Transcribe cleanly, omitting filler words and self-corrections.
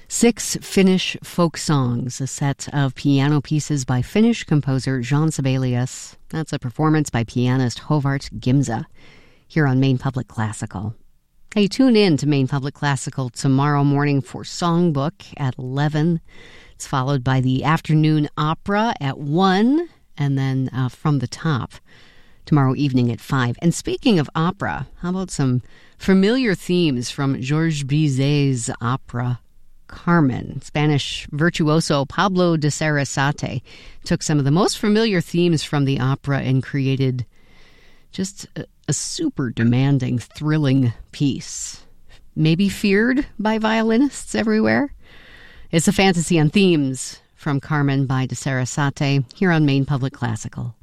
6 Finnish folk songs, a set of piano pieces by Finnish composer Jean Sibelius. That's a performance by pianist Håvard Gimse here on Maine Public Classical. Hey, tune in to Maine Public Classical tomorrow morning for Songbook at 11. It's followed by the afternoon opera at 1, and then From the Top tomorrow evening at 5. And speaking of opera, how about some familiar themes from Georges Bizet's opera Carmen? Spanish virtuoso Pablo de Sarasate took some of the most familiar themes from the opera and created just a super demanding, thrilling piece. Maybe feared by violinists everywhere? It's a fantasy on themes from Carmen by de Sarasate here on Maine Public Classical.